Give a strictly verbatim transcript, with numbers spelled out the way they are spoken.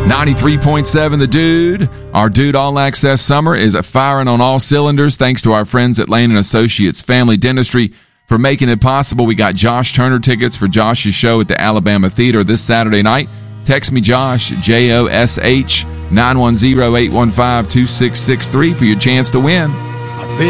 ninety-three point seven The Dude. Our Dude All Access Summer is firing on all cylinders thanks to our friends at Lane and Associates Family Dentistry for making it possible. We got Josh Turner tickets for Josh's show at the Alabama Theater this Saturday night. Text me Josh, J O S H, nine one zero, eight one five, two six six three for your chance to win.